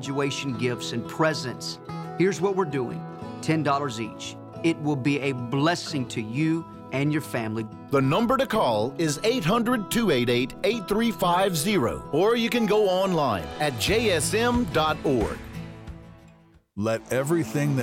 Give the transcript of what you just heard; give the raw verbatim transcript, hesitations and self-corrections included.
graduation gifts and presents. Here's what we're doing, ten dollars each. It will be a blessing to you and your family. The number to call is eight hundred, two eight eight, eight three five zero, or you can go online at j s m dot org. Let everything that